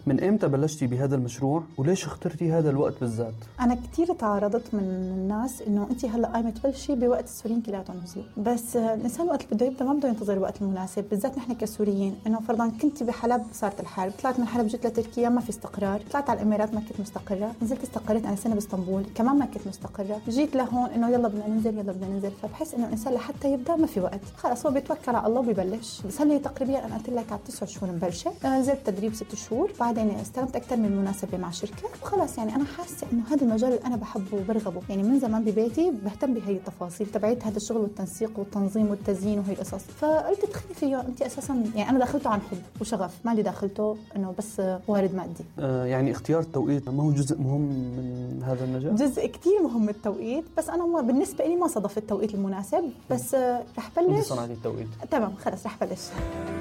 من إمتى بلشتي بهذا المشروع وليش اخترتي هذا الوقت بالذات؟ أنا كتير تعرضت من الناس إنه أنت هلا قايمة تبلشي بوقت السوريين كلياتهم نزلوا، بس الإنسان وقت اللي بده يبدأ ما بده ينتظر الوقت المناسب، بالذات نحن كسوريين. إنه فرضاً كنت بحلب صارت الحرب، طلعت من حلب جيت لتركيا ما في استقرار، طلعت على الإمارات ما كنت مستقرة، نزلت استقريت أنا سنة باسطنبول كمان ما كنت مستقرة، جيت لهون إنه يلا بدنا ننزل، فبحس إنه الإنسان لحتى يبدأ ما في وقت، خلاص هو بيتوكل على الله وبيبلش. بس هلي تقريبا أنا قلت لك على 9 شهور مبلشة، نزلت تدريب 6 شهور، بعدين استلمت أكثر من مناسبة مع شركة وخلاص. يعني أنا حاسة إنه هذا المجال اللي أنا بحبه وبرغبه، يعني من زمان ببيتي بهتم بهي التفاصيل تبعت هذا الشغل والتنسيق والتنظيم والتزيين وهي القصص، فقلت تدخلي فيه. أنت أساسا يعني أنا دخلته عن حب وشغف، ما اللي دخلته إنه بس وارد مادي. يعني اختيار التوقيت ما هو جزء مهم من هذا المجال؟ جزء كتير مهم التوقيت، بس أنا بالنسبة لي ما صادف التوقيت المناسب، بس رح بلش. صنعتي التوقيت؟ تمام خلص رح بلش.